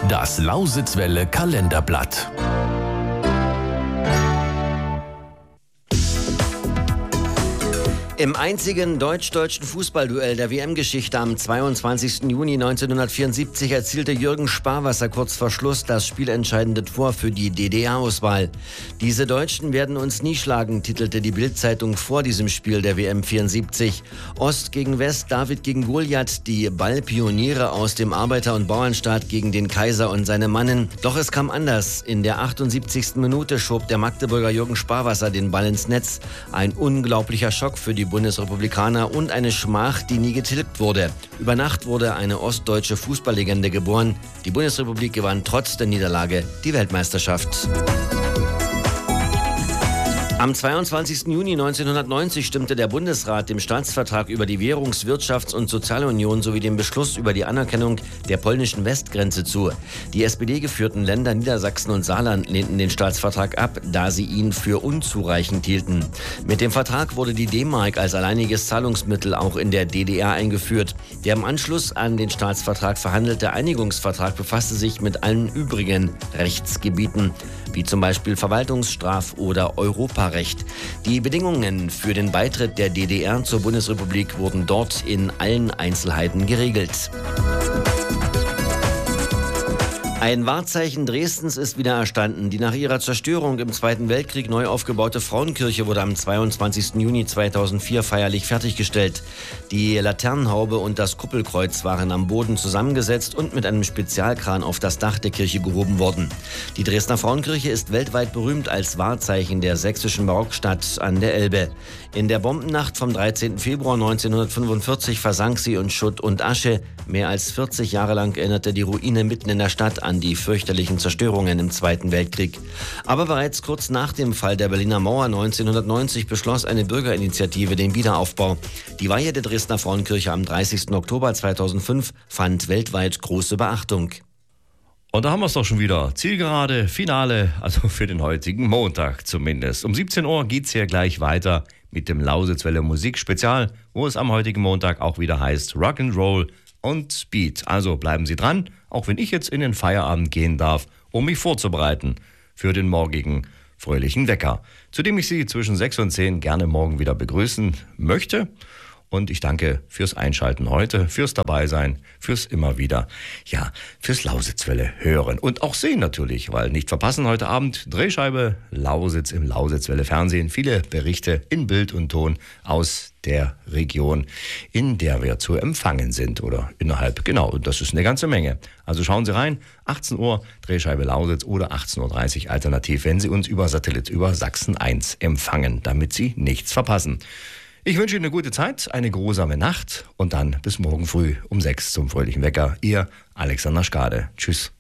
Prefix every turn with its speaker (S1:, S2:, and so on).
S1: Das Lausitzwelle Kalenderblatt.
S2: Im einzigen deutsch-deutschen Fußballduell der WM-Geschichte am 22. Juni 1974 erzielte Jürgen Sparwasser kurz vor Schluss das spielentscheidende Tor für die DDR-Auswahl. Diese Deutschen werden uns nie schlagen, titelte die Bild-Zeitung vor diesem Spiel der WM 74. Ost gegen West, David gegen Goliath, die Ballpioniere aus dem Arbeiter- und Bauernstaat gegen den Kaiser und seine Mannen. Doch es kam anders. In der 78. Minute schob der Magdeburger Jürgen Sparwasser den Ball ins Netz. Ein unglaublicher Schock für die Bundesrepublikaner und eine Schmach, die nie getilgt wurde. Über Nacht wurde eine ostdeutsche Fußballlegende geboren. Die Bundesrepublik gewann trotz der Niederlage die Weltmeisterschaft. Am 22. Juni 1990 stimmte der Bundesrat dem Staatsvertrag über die Währungs-, Wirtschafts- und Sozialunion sowie dem Beschluss über die Anerkennung der polnischen Westgrenze zu. Die SPD-geführten Länder Niedersachsen und Saarland lehnten den Staatsvertrag ab, da sie ihn für unzureichend hielten. Mit dem Vertrag wurde die D-Mark als alleiniges Zahlungsmittel auch in der DDR eingeführt. Der im Anschluss an den Staatsvertrag verhandelte Einigungsvertrag befasste sich mit allen übrigen Rechtsgebieten, wie zum Beispiel Verwaltungs-, Straf- oder Europarecht. Die Bedingungen für den Beitritt der DDR zur Bundesrepublik wurden dort in allen Einzelheiten geregelt. Ein Wahrzeichen Dresdens ist wieder erstanden. Die nach ihrer Zerstörung im Zweiten Weltkrieg neu aufgebaute Frauenkirche wurde am 22. Juni 2004 feierlich fertiggestellt. Die Laternenhaube und das Kuppelkreuz waren am Boden zusammengesetzt und mit einem Spezialkran auf das Dach der Kirche gehoben worden. Die Dresdner Frauenkirche ist weltweit berühmt als Wahrzeichen der sächsischen Barockstadt an der Elbe. In der Bombennacht vom 13. Februar 1945 versank sie in Schutt und Asche. Mehr als 40 Jahre lang erinnerte die Ruine mitten in der Stadt an die fürchterlichen Zerstörungen im Zweiten Weltkrieg. Aber bereits kurz nach dem Fall der Berliner Mauer 1990 beschloss eine Bürgerinitiative den Wiederaufbau. Die Weihe der Dresdner Frauenkirche am 30. Oktober 2005 fand weltweit große Beachtung.
S3: Und da haben wir es doch schon wieder. Zielgerade, Finale, also für den heutigen Montag zumindest. Um 17 Uhr geht's hier gleich weiter mit dem Lausitzwelle Musikspezial, wo es am heutigen Montag auch wieder heißt Rock'n'Roll und Speed. Also bleiben Sie dran, auch wenn ich jetzt in den Feierabend gehen darf, um mich vorzubereiten für den morgigen fröhlichen Wecker, zu dem ich Sie zwischen 6 und 10 gerne morgen wieder begrüßen möchte. Und ich danke fürs Einschalten heute, fürs Dabeisein, fürs immer wieder, ja, fürs Lausitzwelle hören und auch sehen natürlich, weil nicht verpassen heute Abend Drehscheibe Lausitz im Lausitzwelle Fernsehen. Viele Berichte in Bild und Ton aus der Region, in der wir zu empfangen sind oder innerhalb, genau, und das ist eine ganze Menge. Also schauen Sie rein, 18 Uhr Drehscheibe Lausitz oder 18.30 Uhr alternativ, wenn Sie uns über Satellit, über Sachsen 1 empfangen, damit Sie nichts verpassen. Ich wünsche Ihnen eine gute Zeit, eine geruhsame Nacht und dann bis morgen früh um 6 zum fröhlichen Wecker. Ihr Alexander Skade. Tschüss.